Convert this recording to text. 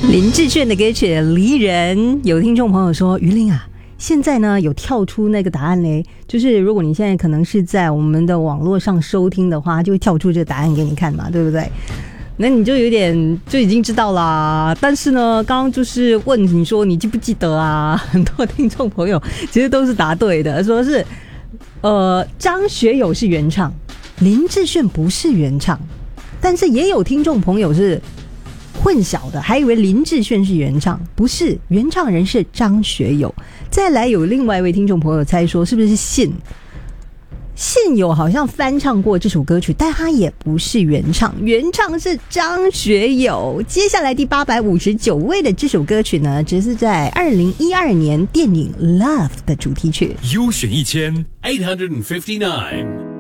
林志炫的歌曲《离人》，有听众朋友说，于林啊，现在呢有跳出那个答案嘞，就是如果你现在可能是在我们的网络上收听的话，就会跳出这个答案给你看嘛，对不对？那你就有点就已经知道啦。但是呢，刚刚就是问你说你记不记得啊？很多听众朋友其实都是答对的，说是张学友是原唱，林志炫不是原唱，但是也有听众朋友是混淆的，还以为林志炫是原唱，不是，原唱人是张学友。再来有另外一位听众朋友猜说是不是信友好像翻唱过这首歌曲，但他也不是原唱，原唱是张学友。接下来第859位的这首歌曲呢，只是在2012年电影 Love 的主题曲。 优选1859